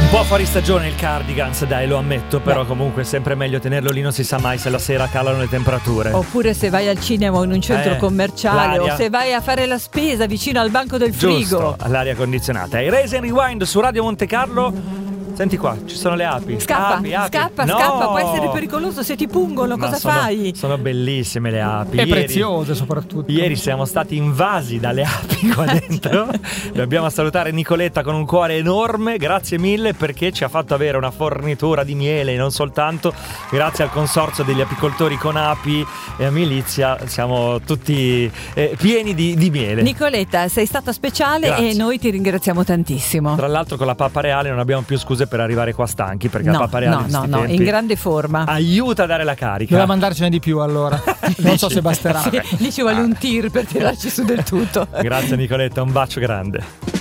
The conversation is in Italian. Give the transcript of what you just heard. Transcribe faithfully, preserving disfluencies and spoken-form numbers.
Un po' fuori stagione il cardigans, dai, lo ammetto, però Beh. comunque è sempre meglio tenerlo lì, non si sa mai se la sera calano le temperature. Oppure se vai al cinema o in un centro eh, commerciale l'aria. O se vai a fare la spesa vicino al banco del frigo. Giusto, all'aria condizionata. E Raise and Rewind su Radio Monte Carlo. Senti qua, ci sono le api. Scappa, api, api. scappa, no. scappa, può essere pericoloso se ti pungono, Ma cosa sono, fai? Sono bellissime le api. E ieri, preziose soprattutto. Ieri siamo stati invasi dalle api qua dentro. Dobbiamo salutare Nicoletta con un cuore enorme, grazie mille perché ci ha fatto avere una fornitura di miele, non soltanto, grazie al consorzio degli apicoltori con api e a Milizia siamo tutti eh, pieni di, di miele. Nicoletta, sei stata speciale grazie. E noi ti ringraziamo tantissimo. Tra l'altro con la pappa reale non abbiamo più scuse per arrivare qua stanchi, perché no, la pappa reale no, no, no, in grande forma. Aiuta a dare la carica. Doveva mandarcene di più allora. Non so se basterà. Sì, lì ci vuole un tir per tirarci su del tutto. Grazie Nicoletta, un bacio grande.